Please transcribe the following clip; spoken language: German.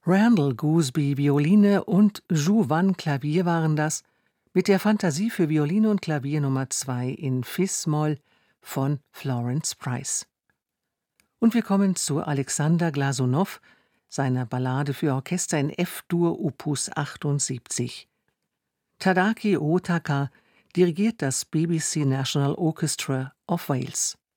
Randall Gooseby Violine und Zhu Wan Klavier waren das, mit der Fantasie für Violine und Klavier Nummer 2 in Fis-Moll von Florence Price. Und wir kommen zu Alexander Glasunow, seiner Ballade für Orchester in F-Dur Opus 78. Tadaaki Otaka dirigiert das BBC National Orchestra of Wales.